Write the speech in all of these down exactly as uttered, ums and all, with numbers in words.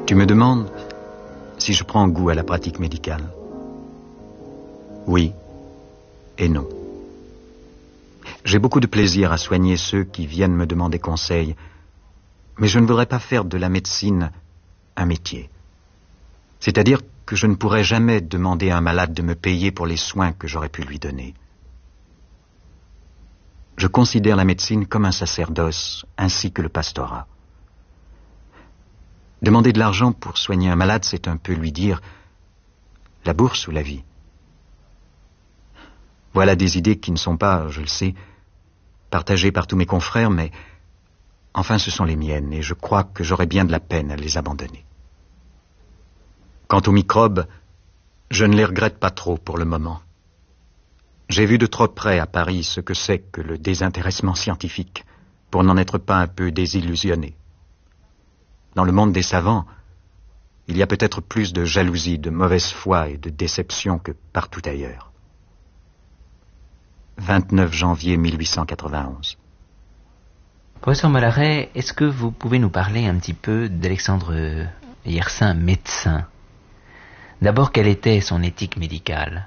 Tu me demandes si je prends goût à la pratique médicale. Oui et non. J'ai beaucoup de plaisir à soigner ceux qui viennent me demander conseil, mais je ne voudrais pas faire de la médecine un métier. C'est-à-dire que je ne pourrais jamais demander à un malade de me payer pour les soins que j'aurais pu lui donner. Je considère la médecine comme un sacerdoce, ainsi que le pastorat. Demander de l'argent pour soigner un malade, c'est un peu lui dire la bourse ou la vie. Voilà des idées qui ne sont pas, je le sais, partagées par tous mes confrères, mais enfin ce sont les miennes, et je crois que j'aurais bien de la peine à les abandonner. Quant aux microbes, je ne les regrette pas trop pour le moment. J'ai vu de trop près à Paris ce que c'est que le désintéressement scientifique, pour n'en être pas un peu désillusionné. Dans le monde des savants, il y a peut-être plus de jalousie, de mauvaise foi et de déception que partout ailleurs. vingt-neuf janvier mille huit cent quatre-vingt-onze. Professeur Mollaret, est-ce que vous pouvez nous parler un petit peu d'Alexandre Yersin, médecin? D'abord, quelle était son éthique médicale?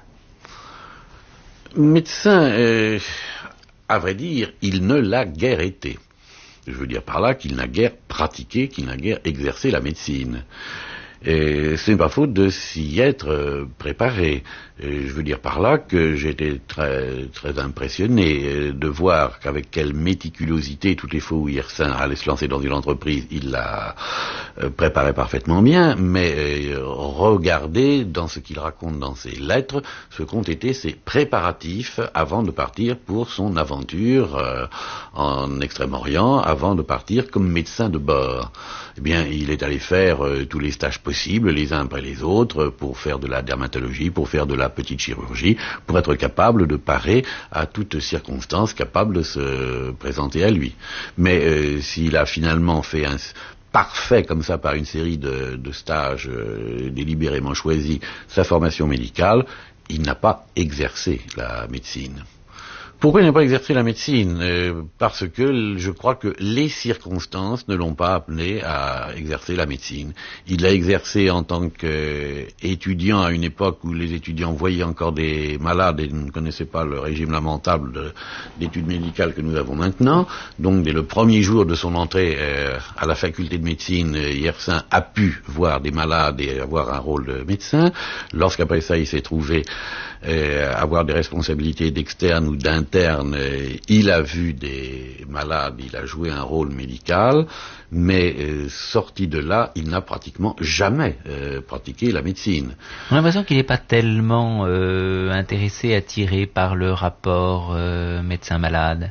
Médecin, euh, à vrai dire, il ne l'a guère été. Je veux dire par là qu'il n'a guère pratiqué, qu'il n'a guère exercé la médecine. Et ce n'est pas faute de s'y être préparé. Et je veux dire par là que j'ai été très, très impressionné de voir qu'avec quelle méticulosité, toutes les fois où Yersin allait se lancer dans une entreprise, il la préparait parfaitement bien, mais regardez dans ce qu'il raconte dans ses lettres, ce qu'ont été ses préparatifs avant de partir pour son aventure euh, en Extrême-Orient, avant de partir comme médecin de bord. Eh bien, il est allé faire euh, tous les stages possibles, les uns après les autres, pour faire de la dermatologie, pour faire de la petite chirurgie, pour être capable de parer à toute circonstance capable de se présenter à lui. Mais euh, s'il a finalement fait un parfait comme ça par une série de, de stages euh, délibérément choisis sa formation médicale, il n'a pas exercé la médecine. Pourquoi il n'a pas exercé la médecine? euh, Parce que je crois que les circonstances ne l'ont pas appelé à exercer la médecine. Il l'a exercé en tant qu'étudiant à une époque où les étudiants voyaient encore des malades et ne connaissaient pas le régime lamentable d'études médicales que nous avons maintenant. Donc dès le premier jour de son entrée euh, à la faculté de médecine, Yersin a pu voir des malades et avoir un rôle de médecin. Lorsqu'après ça il s'est trouvé euh, avoir des responsabilités d'externe ou d'interne, euh, il a vu des malades, il a joué un rôle médical, mais euh, sorti de là, il n'a pratiquement jamais euh, pratiqué la médecine. On a l'impression qu'il n'est pas tellement euh, intéressé, attiré par le rapport euh, médecin-malade.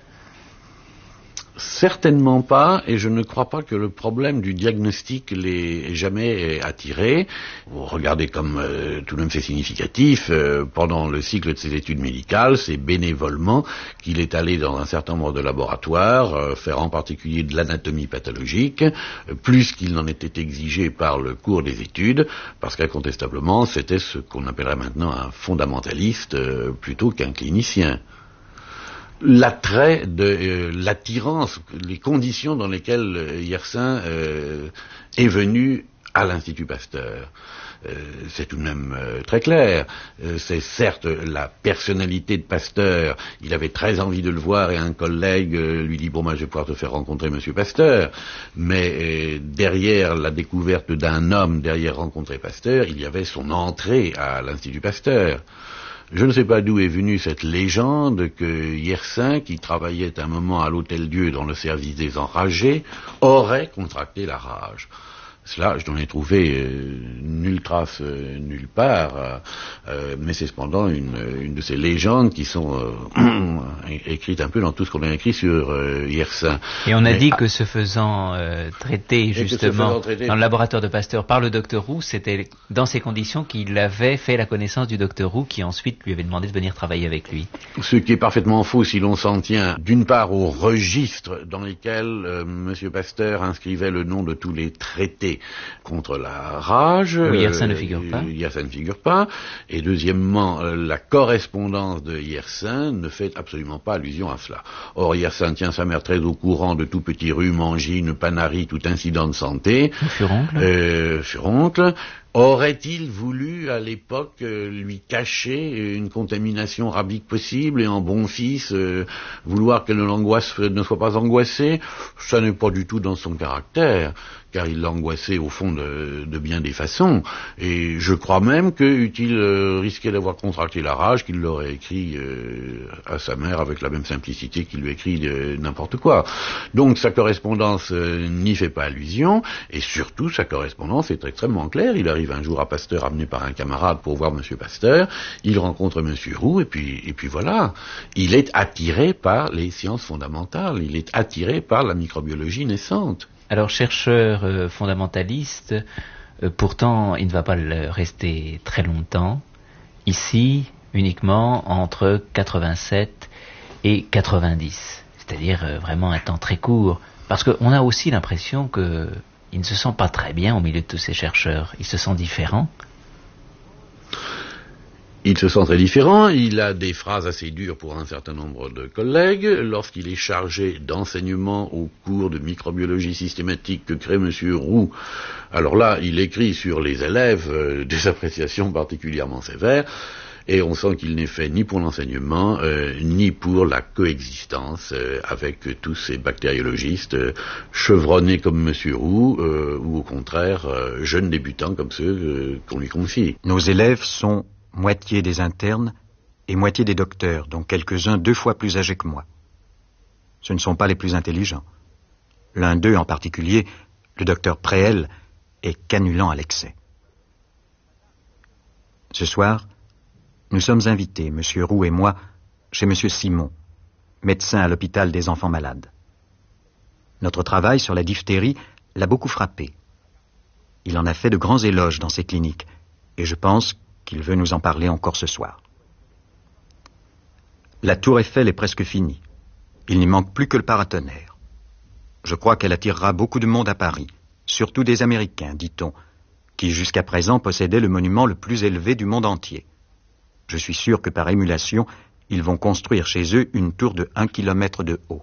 Certainement pas, et je ne crois pas que le problème du diagnostic l'ait jamais attiré. Vous regardez comme euh, tout de même c'est significatif, euh, pendant le cycle de ses études médicales, c'est bénévolement qu'il est allé dans un certain nombre de laboratoires, euh, faire en particulier de l'anatomie pathologique, euh, plus qu'il n'en était exigé par le cours des études, parce qu'incontestablement c'était ce qu'on appellerait maintenant un fondamentaliste euh, plutôt qu'un clinicien. L'attrait de euh, l'attirance, les conditions dans lesquelles euh, Yersin euh, est venu à l'Institut Pasteur. Euh, c'est tout de même euh, très clair. Euh, c'est certes la personnalité de Pasteur. Il avait très envie de le voir et un collègue euh, lui dit « Bon, moi, je vais pouvoir te faire rencontrer Monsieur Pasteur ». Mais euh, derrière la découverte d'un homme, derrière rencontrer Pasteur, il y avait son entrée à l'Institut Pasteur. Je ne sais pas d'où est venue cette légende que Yersin, qui travaillait un moment à l'Hôtel-Dieu dans le service des enragés, aurait contracté la rage. Cela, je n'en ai trouvé euh, nulle trace, euh, nulle part, euh, euh, mais c'est cependant une, une de ces légendes qui sont euh, écrites un peu dans tout ce qu'on a écrit sur euh, Yersin. Et on a mais, dit que se faisant euh, traiter justement faisant traiter... dans le laboratoire de Pasteur par le docteur Roux, c'était dans ces conditions qu'il avait fait la connaissance du docteur Roux qui ensuite lui avait demandé de venir travailler avec lui. Ce qui est parfaitement faux si l'on s'en tient d'une part au registre dans lesquels euh, Monsieur Pasteur inscrivait le nom de tous les traités traité contre la rage. Où Yersin ne figure pas. Yersin ne figure pas. Et deuxièmement, la correspondance de Yersin ne fait absolument pas allusion à cela. Or, Yersin tient sa mère très au courant de tout petit rhume, angine, panarie, tout incident de santé. Furoncle. Euh, furoncle. Aurait-il voulu, à l'époque, euh, lui cacher une contamination rabique possible et en bon fils, euh, vouloir qu'elle ne, l'angoisse, ne soit pas angoissée? Ça n'est pas du tout dans son caractère, car il l'angoissait au fond de, de bien des façons. Et je crois même que, eût-il euh, risqué d'avoir contracté la rage, qu'il l'aurait écrit euh, à sa mère avec la même simplicité qu'il lui écrit euh, n'importe quoi. Donc sa correspondance euh, n'y fait pas allusion, et surtout sa correspondance est extrêmement claire. Il arrive un jour à Pasteur amené par un camarade pour voir Monsieur Pasteur, il rencontre Monsieur Roux, et puis, et puis voilà. Il est attiré par les sciences fondamentales, il est attiré par la microbiologie naissante. Alors, chercheur euh, fondamentaliste, euh, pourtant, il ne va pas le rester très longtemps. Ici, uniquement entre quatre-vingt-sept et quatre-vingt-dix, c'est-à-dire euh, vraiment un temps très court. Parce qu'on a aussi l'impression qu'il ne se sent pas très bien au milieu de tous ces chercheurs. Il se sent différent. Il se sent très différent, il a des phrases assez dures pour un certain nombre de collègues. Lorsqu'il est chargé d'enseignement au cours de microbiologie systématique que crée Monsieur Roux, alors là, il écrit sur les élèves euh, des appréciations particulièrement sévères, et on sent qu'il n'est fait ni pour l'enseignement, euh, ni pour la coexistence euh, avec tous ces bactériologistes euh, chevronnés comme Monsieur Roux, euh, ou au contraire, euh, jeunes débutants comme ceux euh, qu'on lui confie. Nos élèves sont moitié des internes et moitié des docteurs, dont quelques-uns deux fois plus âgés que moi. Ce ne sont pas les plus intelligents. L'un d'eux en particulier, le docteur Préel, est canulant à l'excès. Ce soir, nous sommes invités, Monsieur Roux et moi, chez Monsieur Simon, médecin à l'hôpital des enfants malades. Notre travail sur la diphtérie l'a beaucoup frappé. Il en a fait de grands éloges dans ses cliniques, et je pense qu'il veut nous en parler encore ce soir. La tour Eiffel est presque finie. Il n'y manque plus que le paratonnerre. Je crois qu'elle attirera beaucoup de monde à Paris, surtout des Américains, dit-on, qui jusqu'à présent possédaient le monument le plus élevé du monde entier. Je suis sûr que par émulation, ils vont construire chez eux une tour de un kilomètre de haut.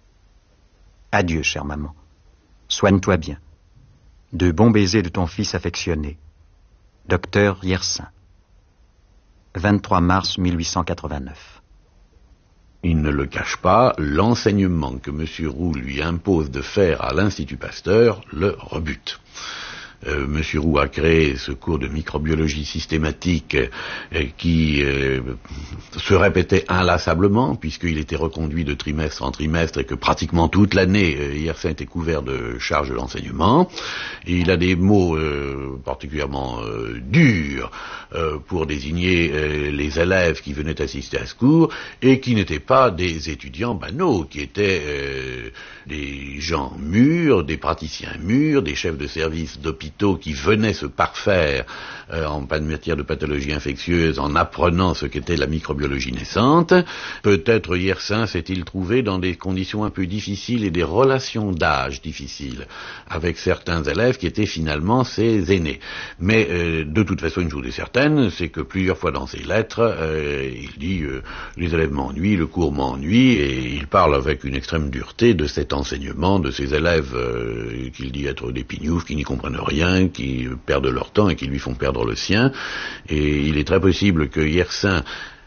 Adieu, chère maman. Soigne-toi bien. De bons baisers de ton fils affectionné, docteur Yersin. vingt-trois mars mille huit cent quatre-vingt-neuf. Il ne le cache pas, l'enseignement que Monsieur Roux lui impose de faire à l'Institut Pasteur le rebute. Euh, Monsieur Roux a créé ce cours de microbiologie systématique euh, qui euh, se répétait inlassablement, puisqu'il était reconduit de trimestre en trimestre et que pratiquement toute l'année, euh, Yersin était couvert de charges d'enseignement. Et il a des mots euh, particulièrement euh, durs euh, pour désigner euh, les élèves qui venaient assister à ce cours et qui n'étaient pas des étudiants banaux, qui étaient euh, des gens mûrs, des praticiens mûrs, des chefs de service d'hôpitaux qui venaient se parfaire euh, en matière de pathologie infectieuse en apprenant ce qu'était la microbiologie naissante. Peut-être Yersin s'est-il trouvé dans des conditions un peu difficiles et des relations d'âge difficiles avec certains élèves qui étaient finalement ses aînés. Mais euh, de toute façon, une chose est certaine, c'est que plusieurs fois dans ses lettres, euh, il dit euh, « les élèves m'ennuient, le cours m'ennuie » et il parle avec une extrême dureté de cet enseignement, de ces élèves euh, qu'il dit être des pignoufs, qui n'y comprennent rien, qui perdent leur temps et qui lui font perdre le sien. Et il est très possible que Yersin,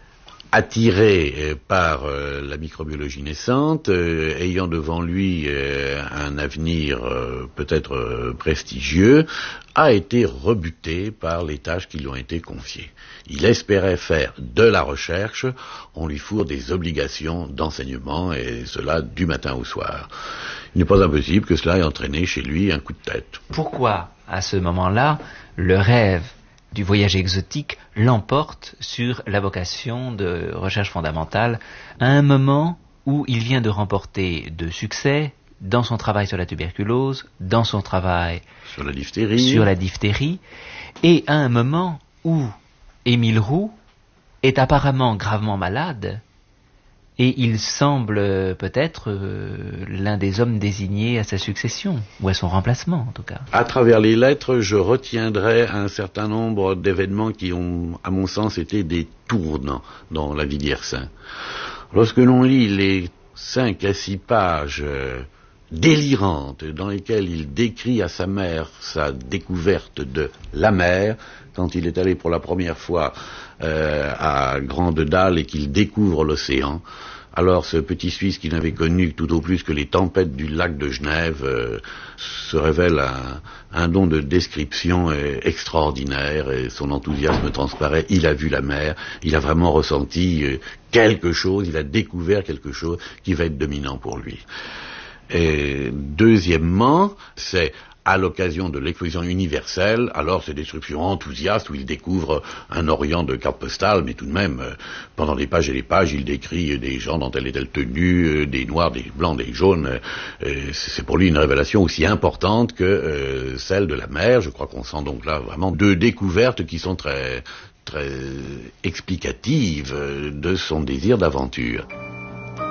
attiré par euh, la microbiologie naissante, euh, ayant devant lui euh, un avenir euh, peut-être euh, prestigieux, a été rebuté par les tâches qui lui ont été confiées. Il espérait faire de la recherche, on lui fourre des obligations d'enseignement, et cela du matin au soir. Il n'est pas impossible que cela ait entraîné chez lui un coup de tête. Pourquoi, à ce moment-là, le rêve du voyage exotique l'emporte sur la vocation de recherche fondamentale à un moment où il vient de remporter de succès dans son travail sur la tuberculose, dans son travail sur la diphtérie, sur la diphtérie et à un moment où Émile Roux est apparemment gravement malade Et il semble euh, peut-être euh, l'un des hommes désignés à sa succession, ou à son remplacement en tout cas. À travers les lettres, je retiendrai un certain nombre d'événements qui ont, à mon sens, été des tournants dans la vie d'Hircin. Lorsque l'on lit les cinq à six pages euh, délirantes dans lesquelles il décrit à sa mère sa découverte de la mer, quand il est allé pour la première fois euh, à Grande-Dalle et qu'il découvre l'océan, alors ce petit Suisse qui n'avait connu tout au plus que les tempêtes du lac de Genève euh, se révèle un, un don de description euh, extraordinaire, et son enthousiasme transparaît. Il a vu la mer, il a vraiment ressenti euh, quelque chose, il a découvert quelque chose qui va être dominant pour lui. Et deuxièmement, c'est à l'occasion de l'exposition universelle, alors ces descriptions enthousiastes où il découvre un Orient de carte postale, mais tout de même, euh, pendant des pages et des pages, il décrit euh, des gens dans telle et telle tenue, euh, des noirs, des blancs, des jaunes. Euh, c'est pour lui une révélation aussi importante que euh, celle de la mer. Je crois qu'on sent donc là vraiment deux découvertes qui sont très, très explicatives de son désir d'aventure.